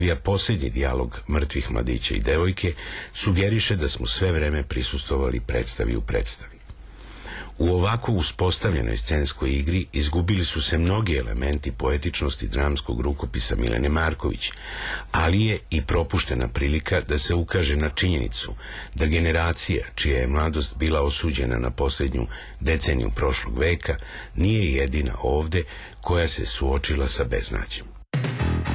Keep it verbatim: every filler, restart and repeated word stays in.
Posljednji dijalog mrtvih mladića i devojke sugeriše da smo sve vreme prisustvovali predstavi u predstavi. U ovako uspostavljenoj scenskoj igri izgubili su se mnogi elementi poetičnosti dramskog rukopisa Milene Marković, ali je i propuštena prilika da se ukaže na činjenicu da generacija čija je mladost bila osuđena na posljednju deceniju prošlog veka nije jedina ovde koja se suočila sa beznađem.